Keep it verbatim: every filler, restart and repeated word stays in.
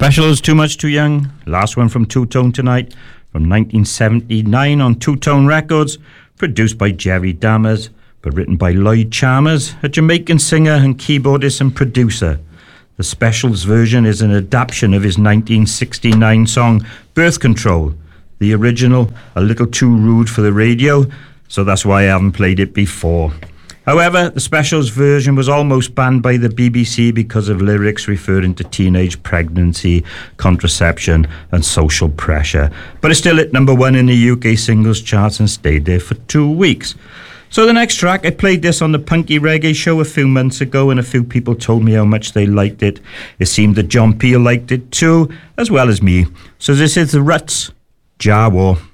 Specials, Too Much Too Young. Last one from Two Tone tonight, from nineteen seventy-nine on Two Tone Records, produced by Jerry Dammers, but written by Lloyd Chalmers, a Jamaican singer and keyboardist and producer. The Specials version is an adaptation of his nineteen sixty-nine song Birth Control. The original, a little too rude for the radio, so that's why I haven't played it before. However, the Specials version was almost banned by the B B C because of lyrics referring to teenage pregnancy, contraception and social pressure. But it's still at number one in the U K singles charts and stayed there for two weeks. So the next track, I played this on the Punky Reggae show a few months ago, and a few people told me how much they liked it. It seemed that John Peel liked it too, as well as me. So this is The Ruts, Jah War.